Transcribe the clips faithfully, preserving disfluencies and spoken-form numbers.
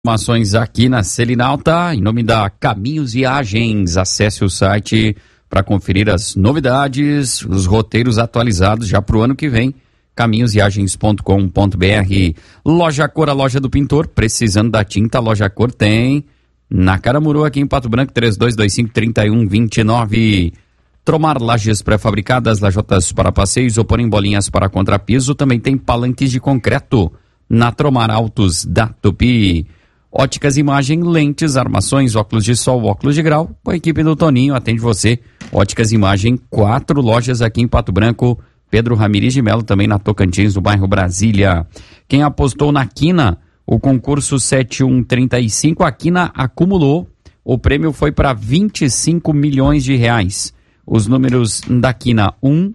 Informações aqui na Selinalta, em nome da Caminhos Viagens. Acesse o site para conferir as novidades, os roteiros atualizados já para o ano que vem. caminhos viagens ponto com ponto b r. Loja Cor, a loja do pintor. Precisando da tinta, a Loja Cor tem. Na Caramuru, aqui em Pato Branco, três dois dois cinco, três um dois nove. Tromar lajes pré-fabricadas, lajotas para passeios ou porém bolinhas para contrapiso. Também tem palanques de concreto na Tromar Autos da Tupi. Óticas Imagem, lentes, armações, óculos de sol, óculos de grau. A equipe do Toninho atende você. Óticas Imagem, quatro lojas aqui em Pato Branco. Pedro Ramires de Melo, também na Tocantins, do bairro Brasília. Quem apostou na Quina, o concurso sete um três cinco, a Quina acumulou. O prêmio foi para vinte e cinco milhões de reais. Os números da Quina: um,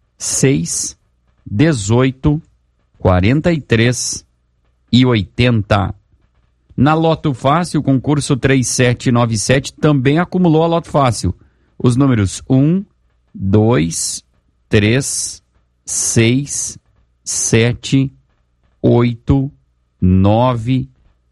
seis, dezoito, quarenta e três e oitenta. Na Loto Fácil, o concurso três sete nove sete também acumulou a Loto Fácil. Os números um, dois, três, seis, sete, oito, nove,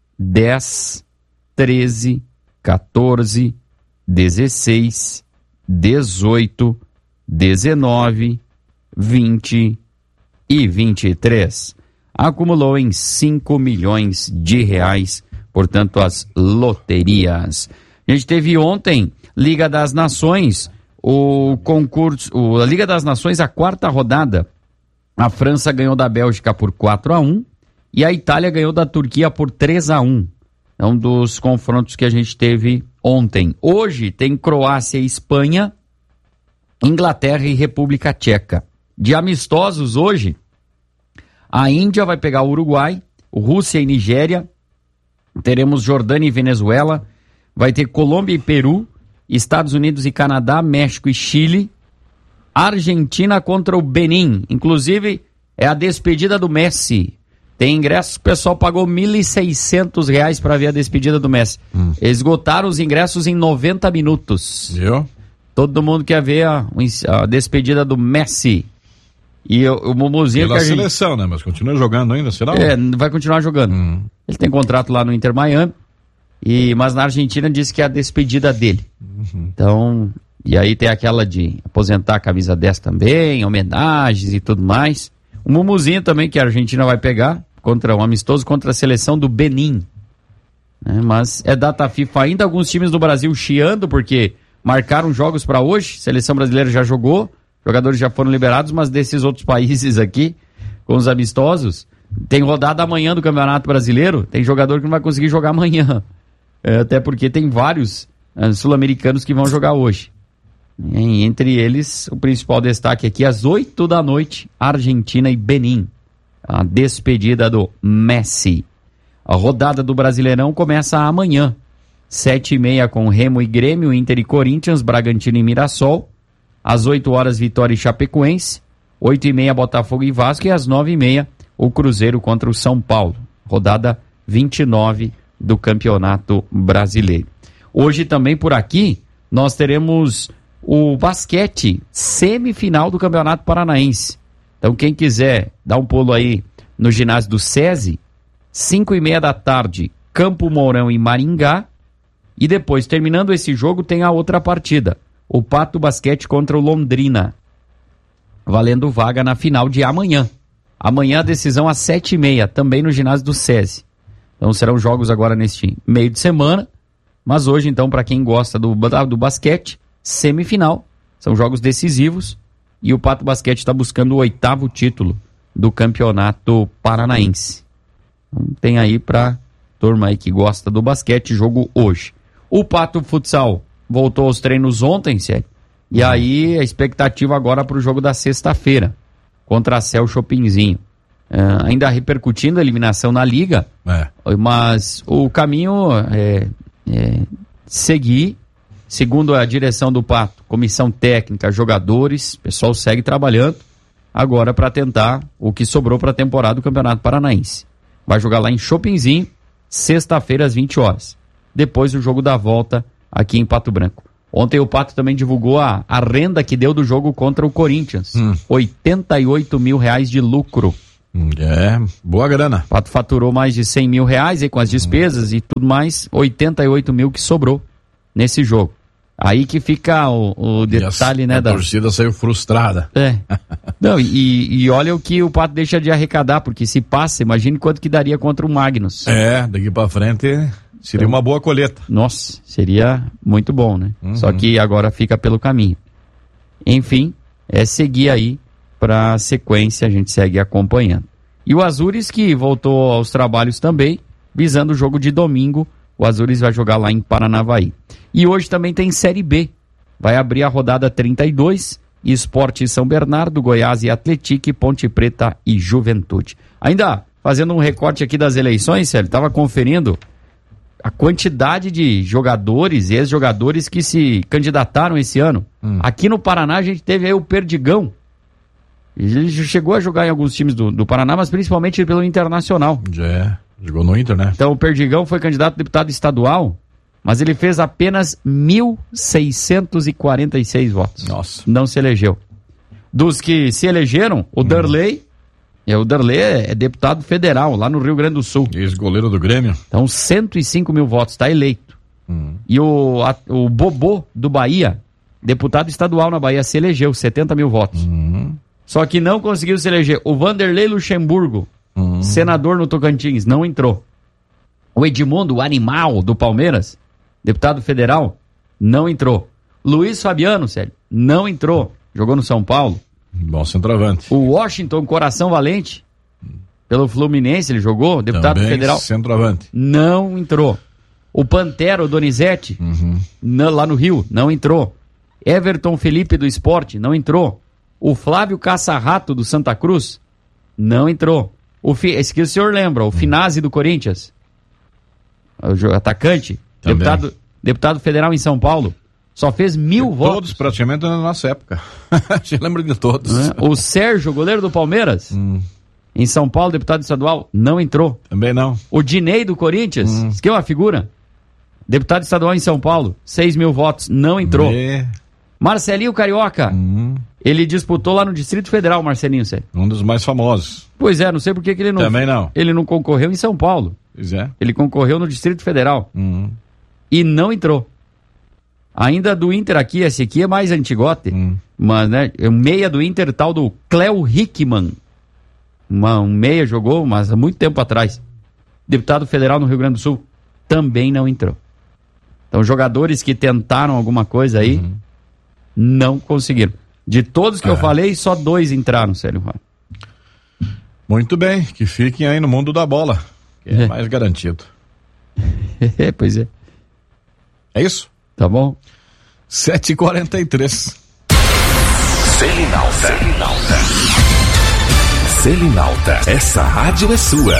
dez, treze, quatorze, dezesseis, dezoito, dezenove, vinte e vinte e três. Acumulou em cinco milhões de reais. Portanto, as loterias. A gente teve ontem, Liga das Nações, o concurso, o, a Liga das Nações, a quarta rodada. A França ganhou da Bélgica por quatro a um e a Itália ganhou da Turquia por três a um. É um dos confrontos que a gente teve ontem. Hoje tem Croácia e Espanha, Inglaterra e República Tcheca. De amistosos hoje, a Índia vai pegar o Uruguai, Rússia e Nigéria. Teremos Jordânia e Venezuela, vai ter Colômbia e Peru, Estados Unidos e Canadá, México e Chile, Argentina contra o Benin. Inclusive, é a despedida do Messi. Tem ingressos, o pessoal pagou mil e seiscentos reais para ver a despedida do Messi. Hum. Esgotaram os ingressos em noventa minutos. Viu? Todo mundo quer ver a, a despedida do Messi. E o, o Mumuzinho... Pela que a gente... seleção, né? Mas continua jogando ainda, será? É, vai continuar jogando. Hum. Ele tem contrato lá no Inter Miami, e, mas na Argentina disse que é a despedida dele. Uhum. Então, e aí tem aquela de aposentar a camisa dez também, homenagens e tudo mais. O Mumuzinho também, que a Argentina vai pegar, contra um amistoso contra a seleção do Benin. É, mas é data FIFA ainda, alguns times do Brasil chiando, porque marcaram jogos para hoje, seleção brasileira já jogou, jogadores já foram liberados, mas desses outros países aqui, com os amistosos, tem rodada amanhã do Campeonato Brasileiro, tem jogador que não vai conseguir jogar amanhã. É, até porque tem vários é, sul-americanos que vão jogar hoje. É, entre eles, o principal destaque aqui, às oito da noite, Argentina e Benin. A despedida do Messi. A rodada do Brasileirão começa amanhã. Sete e meia com Remo e Grêmio, Inter e Corinthians, Bragantino e Mirassol. Às oito horas, Vitória e Chapecoense. Oito e meia, Botafogo e Vasco. E às nove e meia, o Cruzeiro contra o São Paulo. Rodada vinte e nove do Campeonato Brasileiro. Hoje também por aqui, nós teremos o basquete, semifinal do Campeonato Paranaense. Então quem quiser dar um pulo aí no ginásio do SESI, cinco e meia da tarde, Campo Mourão e Maringá. E depois, terminando esse jogo, tem a outra partida. O Pato Basquete contra o Londrina, valendo vaga na final de amanhã. Amanhã a decisão às sete e meia, também no ginásio do SESI. Então serão jogos agora neste meio de semana, mas hoje então, para quem gosta do, do basquete, semifinal, são jogos decisivos, e o Pato Basquete está buscando o oitavo título do Campeonato Paranaense. Então tem aí para turma aí que gosta do basquete, jogo hoje. O Pato Futsal voltou aos treinos ontem, sério. E aí a expectativa agora para o jogo da sexta-feira, contra a Cel Chopinzinho. Uh, ainda repercutindo a eliminação na Liga, é. Mas o caminho é, é seguir, segundo a direção do Pato, comissão técnica, jogadores, o pessoal segue trabalhando agora para tentar o que sobrou para a temporada do Campeonato Paranaense. Vai jogar lá em Chopinzinho, sexta-feira às vinte horas. Depois o jogo da volta aqui em Pato Branco. Ontem o Pato também divulgou a, a renda que deu do jogo contra o Corinthians. Hum. oitenta e oito mil reais de lucro. É, boa grana. O Pato faturou mais de cem mil reais aí com as despesas hum. e tudo mais, oitenta e oito mil que sobrou nesse jogo. Aí que fica o, o detalhe, a, né? A da torcida saiu frustrada. É. Não, e, e olha o que o Pato deixa de arrecadar, porque se passa, imagine quanto que daria contra o Magnus. É, daqui pra frente seria então, uma boa colheita. Nossa, seria muito bom, né? Uhum. Só que agora fica pelo caminho. Enfim, é seguir aí pra sequência, a gente segue acompanhando. E o Azures que voltou aos trabalhos também, visando o jogo de domingo. O Azures vai jogar lá em Paranavaí. E hoje também tem Série B. Vai abrir a rodada trinta e dois, Sport São Bernardo, Goiás e Atlético, Ponte Preta e Juventude. Ainda fazendo um recorte aqui das eleições, Célio, estava conferindo a quantidade de jogadores e ex-jogadores que se candidataram esse ano. Hum. Aqui no Paraná a gente teve aí o Perdigão. Ele chegou a jogar em alguns times do, do Paraná, mas principalmente pelo Internacional. É, jogou no Inter, né? Então o Perdigão foi candidato a deputado estadual, mas ele fez apenas mil seiscentos e quarenta e seis votos. Nossa. Não se elegeu. Dos que se elegeram, o hum. Darley, é, o Darley é, é deputado federal lá no Rio Grande do Sul. Ex-goleiro do Grêmio. Então cento e cinco mil votos, está eleito. Hum. E o, a, o Bobô do Bahia, deputado estadual na Bahia, se elegeu, setenta mil votos. Hum. Só que não conseguiu se eleger. O Vanderlei Luxemburgo, hum. senador no Tocantins, não entrou. O Edmundo, o animal do Palmeiras, deputado federal, não entrou. Luiz Fabiano, sério, não entrou. Jogou no São Paulo. Bom centroavante. O Washington Coração Valente, pelo Fluminense, ele jogou, deputado também federal. Centroavante. Não entrou. O Pantera, o Donizete, uhum. na, lá no Rio, não entrou. Everton Felipe do Sport, não entrou. O Flávio Caça-Rato do Santa Cruz, não entrou. O fi... Esse que o senhor lembra, o Finazzi do Corinthians, o atacante, deputado, deputado federal em São Paulo, só fez mil de votos. Todos praticamente na nossa época. A gente lembra de todos. É. O Sérgio, goleiro do Palmeiras, hum. em São Paulo, deputado estadual, não entrou. Também não. O Dinei do Corinthians, hum. que é uma figura, deputado estadual em São Paulo, seis mil votos, não entrou. Me... Marcelinho Carioca, hum. ele disputou lá no Distrito Federal, Marcelinho, sério. Um dos mais famosos. Pois é, não sei por que ele não... Também não. Ele não concorreu em São Paulo. Pois é. Ele concorreu no Distrito Federal. Hum. E não entrou. Ainda do Inter aqui, esse aqui é mais antigote, hum. mas, né, o meia do Inter, tal do Cléo Hickman. Uma, um meia jogou, mas há muito tempo atrás. Deputado federal no Rio Grande do Sul, também não entrou. Então, jogadores que tentaram alguma coisa aí, hum. não conseguiram. De todos que é. eu falei, só dois entraram, Célio. Muito bem, que fiquem aí no mundo da bola, que é, é. mais garantido. É, pois é. É isso? Tá bom. sete e quarenta e três. Selinalta. Selinalta. Selinalta. Essa rádio é sua.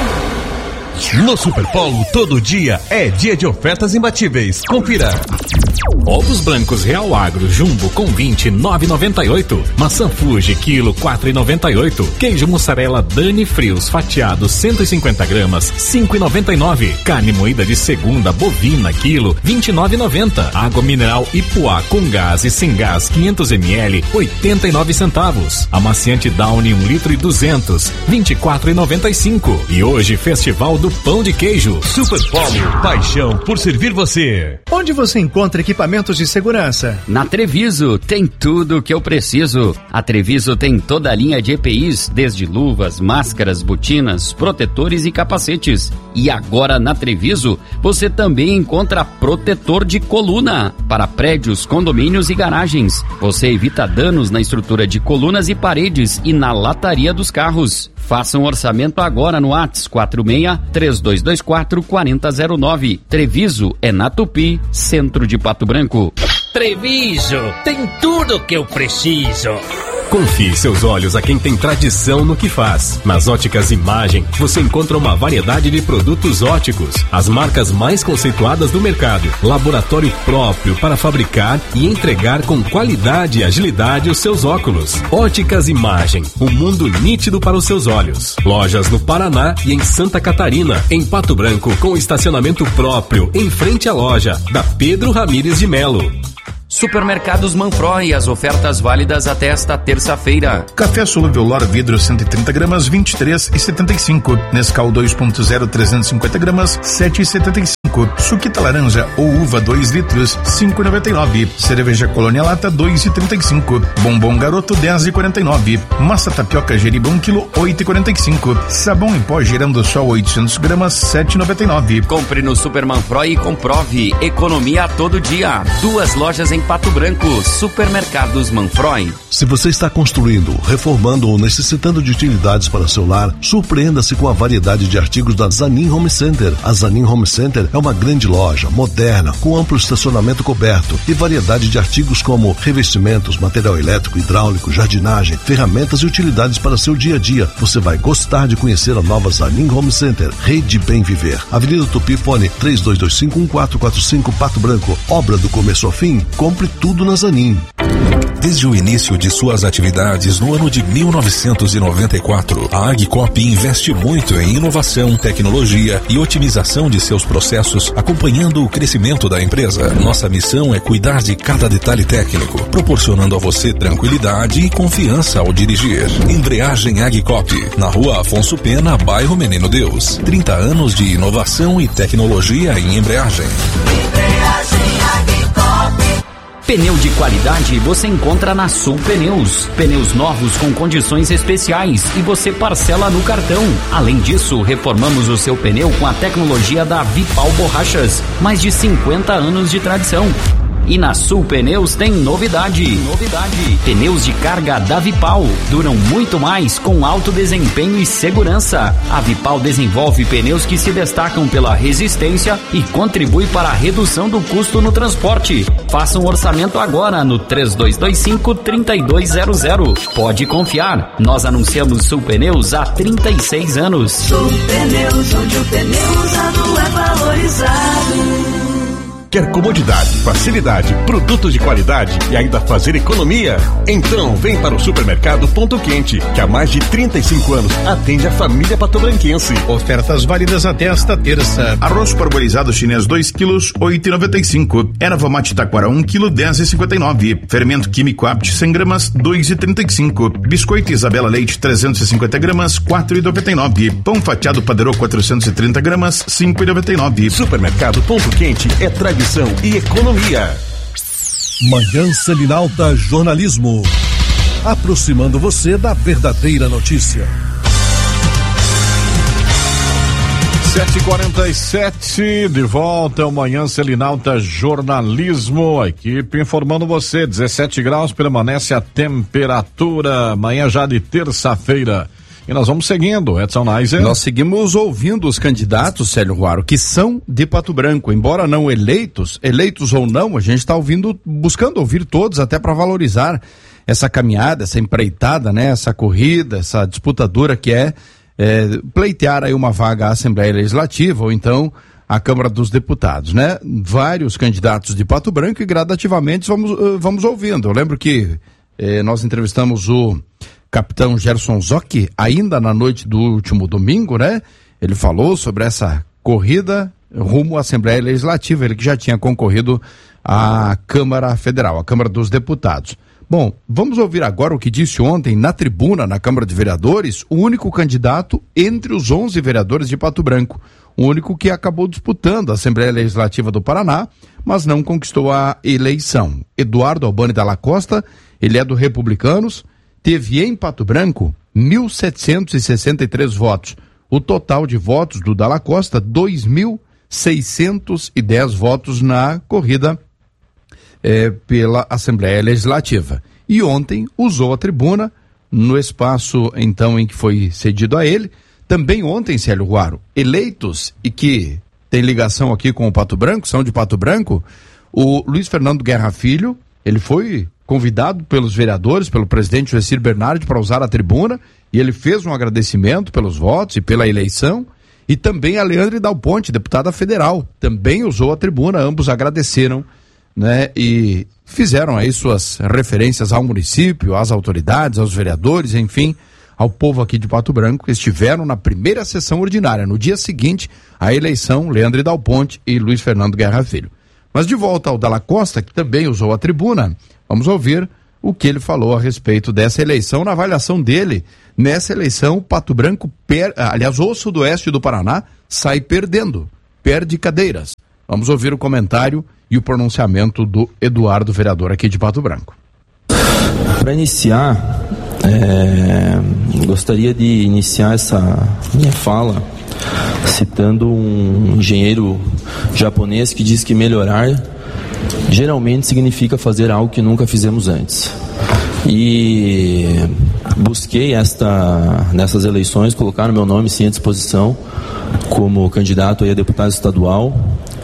No Superpolo, todo dia é dia de ofertas imbatíveis. Confira. Ovos brancos Real Agro Jumbo com vinte, nove e noventa e oito. Maçã Fuji, quilo, quatro e noventa e oito. Queijo mussarela Dani Frios, fatiado, cento e cinquenta gramas, cinco e noventa e nove. Carne moída de segunda, bovina, quilo, vinte e nove e noventa. Água mineral Ipuá com gás e sem gás, quinhentos mililitros, oitenta e nove centavos. Amaciante Downy, um litro e duzentos, vinte e quatro e noventa e cinco. E hoje, Festival do Pão de Queijo. Superpolo, paixão por servir você. Onde você encontra equipamentos de segurança? Na Treviso tem tudo o que eu preciso. A Treviso tem toda a linha de E P Is, desde luvas, máscaras, botinas, protetores e capacetes. E agora na Treviso você também encontra protetor de coluna para prédios, condomínios e garagens. Você evita danos na estrutura de colunas e paredes e na lataria dos carros. Faça um orçamento agora no WhatsApp quatro seis, três dois dois quatro, quatro zero zero nove. Treviso é na Tupi, centro de Pato Branco. Treviso tem tudo que eu preciso. Confie seus olhos a quem tem tradição no que faz. Nas Óticas Imagem, você encontra uma variedade de produtos óticos, as marcas mais conceituadas do mercado, laboratório próprio para fabricar e entregar com qualidade e agilidade os seus óculos. Óticas Imagem, um mundo nítido para os seus olhos. Lojas no Paraná e em Santa Catarina, em Pato Branco, com estacionamento próprio em frente à loja da Pedro Ramires de Melo. Supermercados Manfroy, as ofertas válidas até esta terça-feira. Café solúvel Lora vidro cento e trinta gramas, vinte e três reais e setenta e cinco. Nescau dois ponto zero trezentos e cinquenta gramas, sete reais e setenta e cinco. Suquita laranja ou uva dois litros, cinco reais e noventa e nove. Cerveja Colônia Lata dois reais e trinta e cinco. Bombom Garoto dez reais e quarenta e nove. Massa tapioca Geribão um quilo, oito reais e quarenta e cinco. Sabão em pó Girando Sol oitocentos gramas, sete reais e noventa e nove. Compre no Super Manfroy e comprove. Economia todo dia. Duas lojas em Pato Branco. Supermercados Manfroy. Se você está construindo, reformando ou necessitando de utilidades para seu lar, surpreenda-se com a variedade de artigos da Zanin Home Center. A Zanin Home Center é uma grande loja, moderna, com amplo estacionamento coberto e variedade de artigos como revestimentos, material elétrico, hidráulico, jardinagem, ferramentas e utilidades para seu dia a dia. Você vai gostar de conhecer a nova Zanin Home Center. Rede Bem Viver. Avenida Tupi, fone três dois dois cinco, um quatro quatro cinco, Pato Branco. Obra do começo ao fim. Compre tudo na Zanin. Desde o início de suas atividades no ano de mil novecentos e noventa e quatro, a Agcop investe muito em inovação, tecnologia e otimização de seus processos, acompanhando o crescimento da empresa. Nossa missão é cuidar de cada detalhe técnico, proporcionando a você tranquilidade e confiança ao dirigir. Embreagem Agcop, na Rua Afonso Pena, bairro Menino Deus. trinta anos de inovação e tecnologia em embreagem. Embreagem Agcop. Pneu de qualidade você encontra na Sul Pneus. Pneus novos com condições especiais e você parcela no cartão. Além disso, reformamos o seu pneu com a tecnologia da Vipal Borrachas. Mais de cinquenta anos de tradição. E na Sul Pneus tem novidade. Novidade. Pneus de carga da Vipal duram muito mais com alto desempenho e segurança. A Vipal desenvolve pneus que se destacam pela resistência e contribui para a redução do custo no transporte. Faça um orçamento agora no três dois dois cinco, três dois zero zero. Pode confiar. Nós anunciamos Sul Pneus há trinta e seis anos. Sul Pneus, onde o pneu usado é valorizado. Quer comodidade, facilidade, produtos de qualidade e ainda fazer economia? Então vem para o Supermercado Ponto Quente, que há mais de trinta e cinco anos atende a família patobranquense. Ofertas válidas até esta terça. Arroz parbolizado chinês dois quilos, oito reais e noventa e cinco. Erva mate taquara um quilo, dez reais e cinquenta e nove. Fermento químico Apt cem gramas, dois reais e trinta e cinco. Biscoito Isabela Leite trezentos e cinquenta gramas, quatro reais e noventa e nove. Pão fatiado Paderô quatrocentos e trinta gramas, cinco reais e noventa e nove. Supermercado Ponto Quente é tradição e economia. Manhã Selinalta Jornalismo, aproximando você da verdadeira notícia. sete e quarenta e sete, de volta ao Manhã Selinalta Jornalismo, a equipe informando você, dezessete graus, permanece a temperatura, amanhã já de terça-feira. E nós vamos seguindo, Edson Neiser. Nós seguimos ouvindo os candidatos, Célio Ruaro, que são de Pato Branco, embora não eleitos, eleitos ou não, a gente está ouvindo, buscando ouvir todos até para valorizar essa caminhada, essa empreitada, né, essa corrida, essa disputa dura que é, é pleitear aí uma vaga à Assembleia Legislativa ou então à Câmara dos Deputados, né? Vários candidatos de Pato Branco e gradativamente vamos, uh, vamos ouvindo. Eu lembro que eh, nós entrevistamos o capitão Gerson Zocchi, ainda na noite do último domingo, né? Ele falou sobre essa corrida rumo à Assembleia Legislativa, ele que já tinha concorrido à Câmara Federal, à Câmara dos Deputados. Bom, vamos ouvir agora o que disse ontem na tribuna, na Câmara de Vereadores, o único candidato entre os onze vereadores de Pato Branco, o único que acabou disputando a Assembleia Legislativa do Paraná, mas não conquistou a eleição. Eduardo Albani Dalla Costa, ele é do Republicanos, teve em Pato Branco mil setecentos e sessenta e três votos. O total de votos do Dalla Costa, dois mil seiscentos e dez votos na corrida eh, pela Assembleia Legislativa. E ontem usou a tribuna, no espaço então em que foi cedido a ele. Também ontem, Célio Ruaro, eleitos e que tem ligação aqui com o Pato Branco, são de Pato Branco, o Luiz Fernando Guerra Filho, ele foi convidado pelos vereadores, pelo presidente Joacir Bernardi para usar a tribuna, e ele fez um agradecimento pelos votos e pela eleição, e também a Leandre Dal Ponte, deputada federal, também usou a tribuna, ambos agradeceram, né, e fizeram aí suas referências ao município, às autoridades, aos vereadores, enfim, ao povo aqui de Pato Branco, que estiveram na primeira sessão ordinária, no dia seguinte à eleição, Leandre Dal Ponte e Luiz Fernando Guerra Filho. Mas de volta ao Dalla Costa, que também usou a tribuna, vamos ouvir o que ele falou a respeito dessa eleição, na avaliação dele. Nessa eleição, Pato Branco, per... aliás, o sudoeste do Paraná sai perdendo, perde cadeiras. Vamos ouvir o comentário e o pronunciamento do Eduardo, vereador aqui de Pato Branco. Para iniciar, é... gostaria de iniciar essa minha fala citando um engenheiro japonês que diz que melhorar geralmente significa fazer algo que nunca fizemos antes. E busquei esta, nessas eleições colocar o meu nome sim à disposição como candidato aí a deputado estadual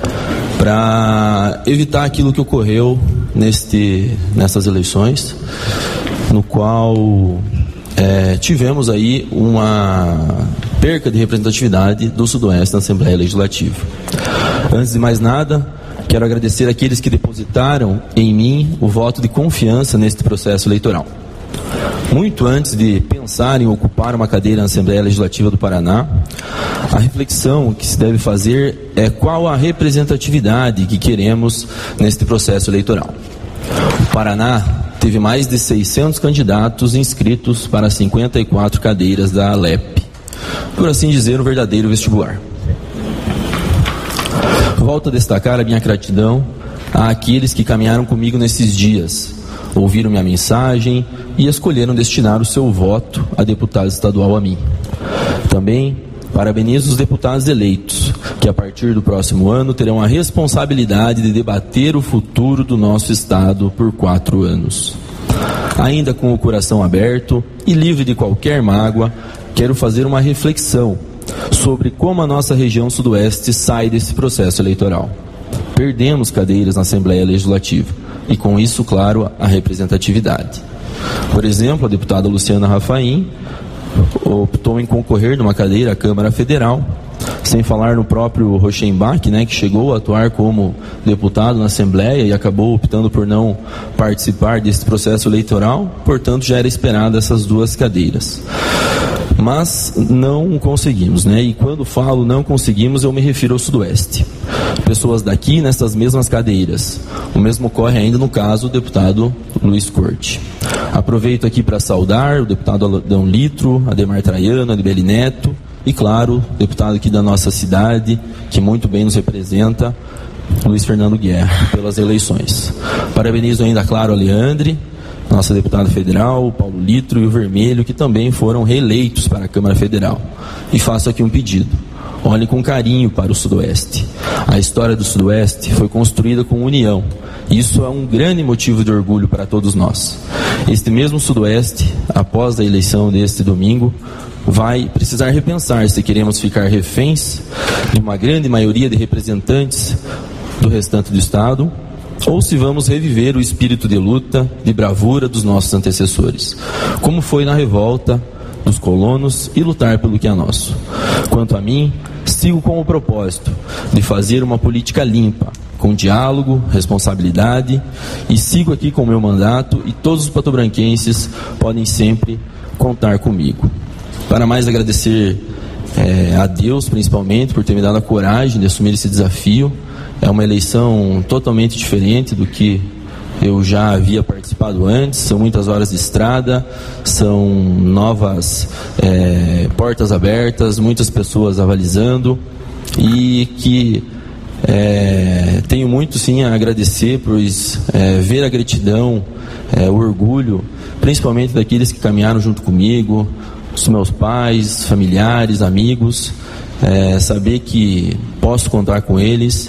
para evitar aquilo que ocorreu neste, nessas eleições, no qual é, tivemos aí uma perca de representatividade do Sudoeste na Assembleia Legislativa. Antes de mais nada, quero agradecer àqueles que depositaram em mim o voto de confiança neste processo eleitoral. Muito antes de pensar em ocupar uma cadeira na Assembleia Legislativa do Paraná, a reflexão que se deve fazer é qual a representatividade que queremos neste processo eleitoral. O Paraná teve mais de seiscentos candidatos inscritos para cinquenta e quatro cadeiras da Alep, por assim dizer, um verdadeiro vestibular. Volto a destacar a minha gratidão àqueles que caminharam comigo nesses dias, ouviram minha mensagem e escolheram destinar o seu voto a deputado estadual a mim. Também parabenizo os deputados eleitos, que a partir do próximo ano terão a responsabilidade de debater o futuro do nosso estado por quatro anos. Ainda com o coração aberto e livre de qualquer mágoa, quero fazer uma reflexão sobre como a nossa região sudoeste sai desse processo eleitoral. Perdemos cadeiras na Assembleia Legislativa e com isso, claro, a representatividade. Por exemplo, a deputada Luciana Rafaim optou em concorrer numa cadeira à Câmara Federal, sem falar no próprio Rochenbach, né, que chegou a atuar como deputado na Assembleia e acabou optando por não participar desse processo eleitoral, portanto já era esperada essas duas cadeiras. Mas não conseguimos, né? E quando falo não conseguimos, eu me refiro ao Sudoeste. Pessoas daqui nessas mesmas cadeiras. O mesmo ocorre ainda no caso do deputado Luiz Corte. Aproveito aqui para saudar o deputado Adão Litro, Ademar Traiano, Adibeli Neto e, claro, o deputado aqui da nossa cidade, que muito bem nos representa, Luiz Fernando Guerra, pelas eleições. Parabenizo ainda, claro, a Leandre, nossa deputada federal, o Paulo Litro e o Vermelho, que também foram reeleitos para a Câmara Federal. E faço aqui um pedido. Olhe com carinho para o Sudoeste. A história do Sudoeste foi construída com união. Isso é um grande motivo de orgulho para todos nós. Este mesmo Sudoeste, após a eleição deste domingo, vai precisar repensar se queremos ficar reféns de uma grande maioria de representantes do restante do Estado, ou se vamos reviver o espírito de luta, de bravura dos nossos antecessores, como foi na revolta dos colonos, e lutar pelo que é nosso. Quanto a mim, sigo com o propósito de fazer uma política limpa, com diálogo, responsabilidade, e sigo aqui com o meu mandato, e todos os patobranquenses podem sempre contar comigo. Para mais agradecer é, a Deus, principalmente, por ter me dado a coragem de assumir esse desafio. É uma eleição totalmente diferente do que eu já havia participado antes. São muitas horas de estrada, são novas é, portas abertas, muitas pessoas avalizando, e que é, tenho muito sim a agradecer por é, ver a gratidão, é, o orgulho, principalmente daqueles que caminharam junto comigo, os meus pais, familiares, amigos. É, saber que posso contar com eles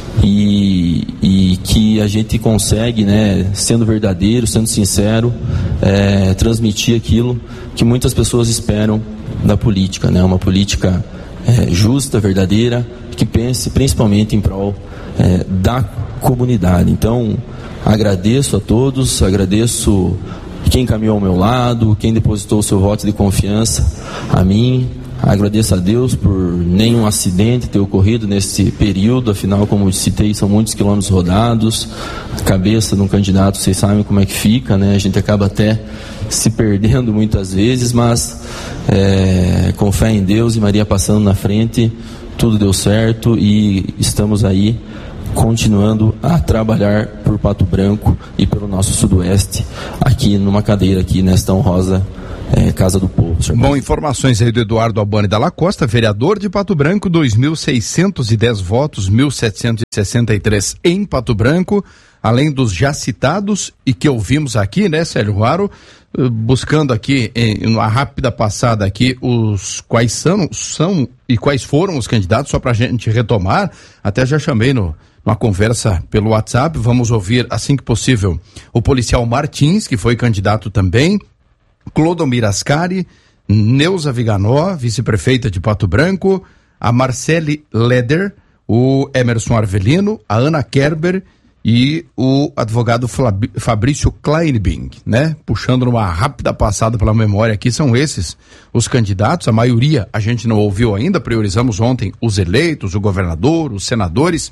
e, e que a gente consegue, né, sendo verdadeiro, sendo sincero, é, transmitir aquilo que muitas pessoas esperam da política, né, uma política é, justa, verdadeira, que pense principalmente em prol é, da comunidade. Então, agradeço a todos, agradeço quem caminhou ao meu lado, quem depositou o seu voto de confiança a mim. Agradeço a Deus por nenhum acidente ter ocorrido nesse período, afinal, como eu citei, são muitos quilômetros rodados, a cabeça de um candidato, vocês sabem como é que fica, né? A gente acaba até se perdendo muitas vezes, mas é, com fé em Deus e Maria passando na frente, tudo deu certo e estamos aí continuando a trabalhar por Pato Branco e pelo nosso sudoeste, aqui numa cadeira aqui nesta honrosa É, Casa do Povo. Bom, informações aí do Eduardo Albani Dalla Costa, vereador de Pato Branco, dois mil seiscentos e dez votos, mil setecentos e sessenta e três em Pato Branco, além dos já citados e que ouvimos aqui, né, Célio Ruaro, buscando aqui, em uma rápida passada aqui, os quais são, são e quais foram os candidatos, só pra gente retomar, até já chamei no uma conversa pelo WhatsApp, vamos ouvir assim que possível o policial Martins, que foi candidato também, Clodomir Ascari, Neuza Viganó, vice-prefeita de Pato Branco, a Marcele Leder, o Emerson Arvelino, a Ana Kerber e o advogado Flab- Fabrício Kleinbing, né? Puxando numa rápida passada pela memória aqui, são esses os candidatos, a maioria a gente não ouviu ainda, priorizamos ontem os eleitos, o governador, os senadores.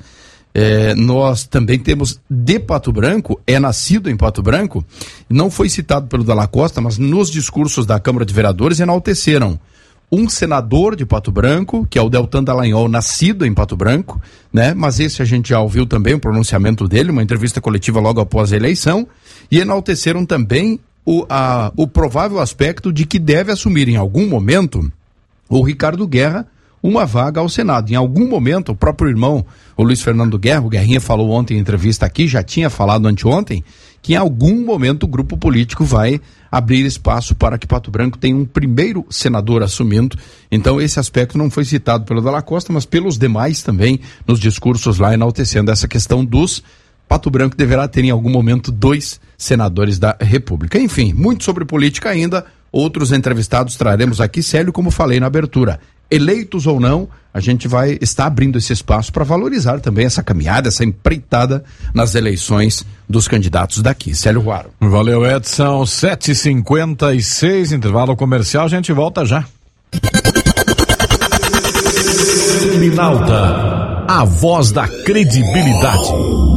É, nós também temos de Pato Branco, é nascido em Pato Branco, não foi citado pelo Dalla Costa, mas nos discursos da Câmara de Vereadores enalteceram um senador de Pato Branco, que é o Deltan Dallagnol, nascido em Pato Branco, né? Mas esse a gente já ouviu também o pronunciamento dele, uma entrevista coletiva logo após a eleição, e enalteceram também o, a, o provável aspecto de que deve assumir em algum momento o Ricardo Guerra uma vaga ao Senado. Em algum momento, o próprio irmão, o Luiz Fernando Guerra, o Guerrinha falou ontem em entrevista aqui, já tinha falado anteontem, que em algum momento o grupo político vai abrir espaço para que Pato Branco tenha um primeiro senador assumindo. Então esse aspecto não foi citado pelo Dalla Costa, mas pelos demais também, nos discursos lá enaltecendo essa questão dos Pato Branco deverá ter em algum momento dois senadores da República. Enfim, muito sobre política ainda, outros entrevistados traremos aqui, Célio, como falei na abertura. Eleitos ou não, a gente vai estar abrindo esse espaço para valorizar também essa caminhada, essa empreitada nas eleições dos candidatos daqui. Célio Ruaro. Valeu, Edson. sete e cinquenta e seis, intervalo comercial, a gente volta já. Minalta, a voz da credibilidade.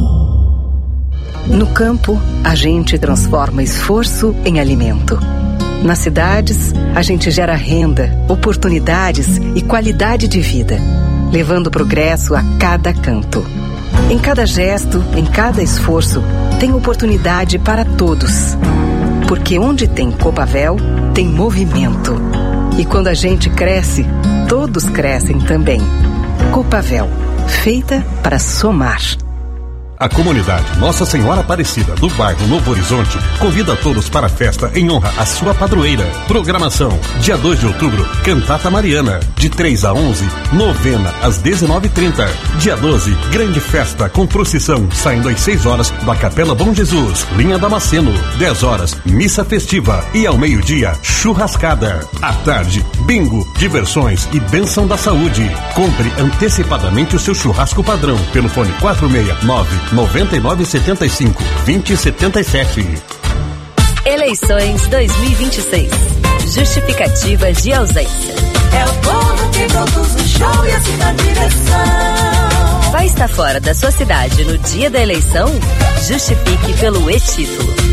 No campo, a gente transforma esforço em alimento. Nas cidades, a gente gera renda, oportunidades e qualidade de vida, levando progresso a cada canto. Em cada gesto, em cada esforço, tem oportunidade para todos. Porque onde tem Copavel, tem movimento. E quando a gente cresce, todos crescem também. Copavel, feita para somar. A comunidade Nossa Senhora Aparecida do bairro Novo Horizonte convida a todos para a festa em honra à sua padroeira. Programação: dia dois de outubro, Cantata Mariana, de três a onze, novena às dezenove e trinta. Dia doze, grande festa com procissão, saindo às seis horas da Capela Bom Jesus, linha Damasceno. dez horas, missa festiva e ao meio-dia, churrascada. À tarde, bingo, diversões e bênção da saúde. Compre antecipadamente o seu churrasco padrão pelo fone quatro seis nove noventa e nove setenta e cinco vinte setenta e sete. Eleições dois mil e vinte e seis. Justificativas de ausência. É o povo que produz o show e assim na direção. Vai estar fora da sua cidade no dia da eleição? Justifique pelo e-título.